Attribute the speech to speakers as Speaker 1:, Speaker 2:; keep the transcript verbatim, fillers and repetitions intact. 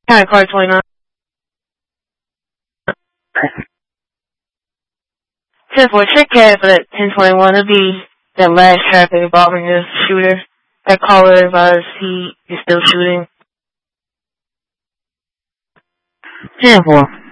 Speaker 1: Hi, car twenty-nine. ten four, check cat for that ten twenty-one. It'll be that last traffic involving the shooter. That caller advised he is still shooting.
Speaker 2: ten four.